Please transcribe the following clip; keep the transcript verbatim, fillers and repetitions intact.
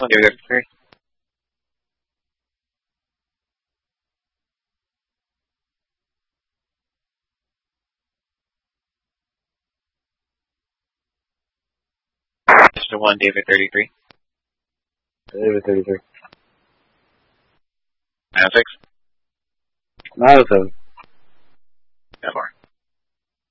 one, David thirty-three. Mister one, David thirty-three. David thirty-three. nine oh six. nine oh seven.